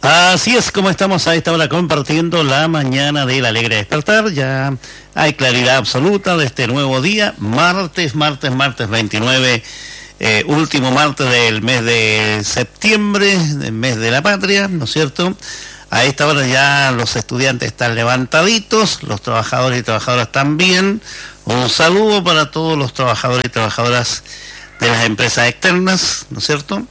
Así es como estamos a esta hora compartiendo la mañana del Alegre Despertar. Ya hay claridad absoluta de este nuevo día, martes 29, último martes del mes de septiembre, del mes de la patria, ¿no es cierto? A esta hora ya los estudiantes están levantaditos, los trabajadores y trabajadoras también. Un saludo para todos los trabajadores y trabajadoras de las empresas externas, ¿no es cierto?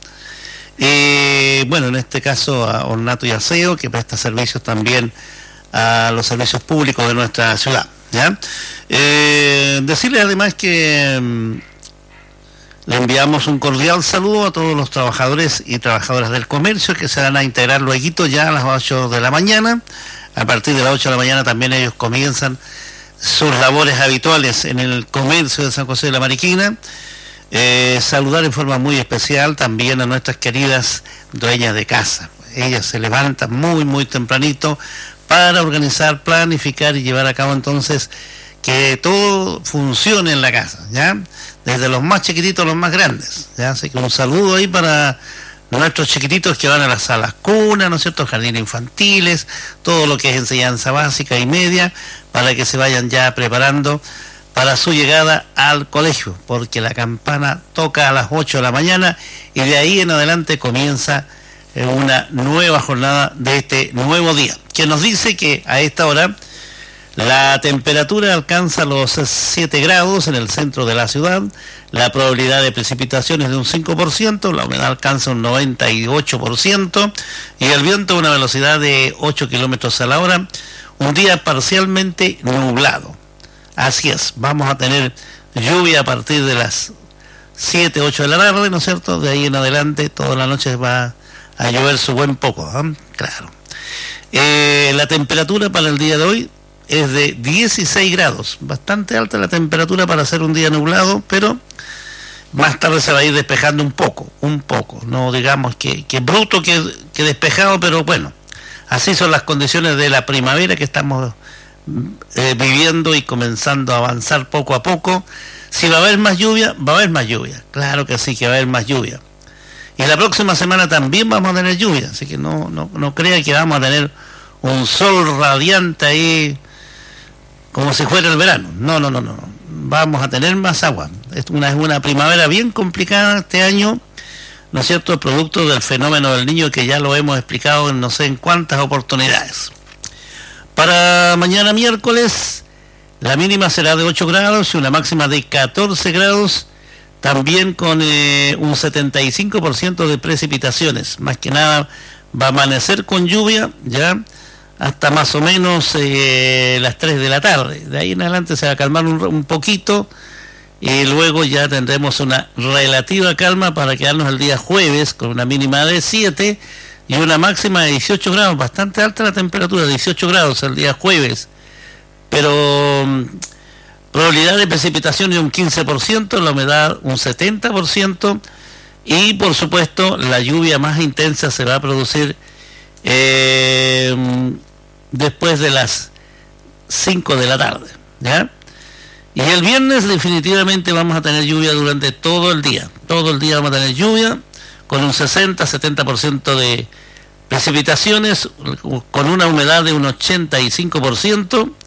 Bueno, en este caso a Ornato y Aseo, que presta servicios también a los servicios públicos de nuestra ciudad, ¿ya? Decirles además que le enviamos un cordial saludo a todos los trabajadores y trabajadoras del comercio que se van a integrar luego ya a las 8 de la mañana. A partir de las 8 de la mañana también ellos comienzan sus labores habituales en el comercio de San José de la Mariquina. Saludar en forma muy especial también a nuestras queridas dueñas de casa. Ellas se levantan muy tempranito para organizar, planificar y llevar a cabo entonces que todo funcione en la casa, ¿ya? Desde los más chiquititos a los más grandes, ¿ya? Así que un saludo ahí para nuestros chiquititos que van a las salas cunas, ¿no es cierto?, jardines infantiles, todo lo que es enseñanza básica y media, para que se vayan ya preparando para su llegada al colegio, porque la campana toca a las 8 de la mañana y de ahí en adelante comienza una nueva jornada de este nuevo día, que nos dice que a esta hora la temperatura alcanza los 7 grados en el centro de la ciudad, la probabilidad de precipitaciones de un 5%, la humedad alcanza un 98% y el viento a una velocidad de 8 kilómetros a la hora, un día parcialmente nublado. Así es, vamos a tener lluvia a partir de las 7, 8 de la tarde, ¿no es cierto? De ahí en adelante, toda la noche va a llover su buen poco, ¿eh? Claro. La temperatura para el día de hoy es de 16 grados, bastante alta la temperatura para hacer un día nublado, pero más tarde se va a ir despejando un poco, no digamos que bruto, que despejado, pero bueno, así son las condiciones de la primavera que estamos viviendo y comenzando a avanzar poco a poco. Si va a haber más lluvia, claro que sí que va a haber más lluvia. Y la próxima semana también vamos a tener lluvia, así que no crea que vamos a tener un sol radiante ahí como si fuera el verano. No. Vamos a tener más agua. Es una primavera bien complicada este año, ¿no es cierto?, producto del fenómeno del Niño, que ya lo hemos explicado en no sé en cuántas oportunidades. Para mañana miércoles, la mínima será de 8 grados y una máxima de 14 grados, también con un 75% de precipitaciones. Más que nada va a amanecer con lluvia, ya hasta más o menos las 3 de la tarde. De ahí en adelante se va a calmar un poquito y luego ya tendremos una relativa calma para quedarnos el día jueves con una mínima de 7 y una máxima de 18 grados, bastante alta la temperatura, 18 grados el día jueves, pero probabilidad de precipitación de un 15%, la humedad un 70%, y por supuesto la lluvia más intensa se va a producir después de las 5 de la tarde, ¿ya? Y el viernes definitivamente vamos a tener lluvia durante todo el día vamos a tener lluvia, con un 60-70% de precipitaciones, con una humedad de un 85%,